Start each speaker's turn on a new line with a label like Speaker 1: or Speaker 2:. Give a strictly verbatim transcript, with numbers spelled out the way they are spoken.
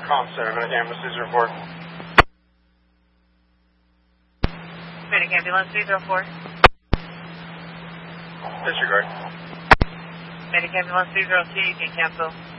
Speaker 1: Comm Center, Medic Ambulance two zero four.
Speaker 2: Medic Ambulance two zero four.
Speaker 1: Disregard.
Speaker 2: Medic Ambulance two zero two, you can cancel.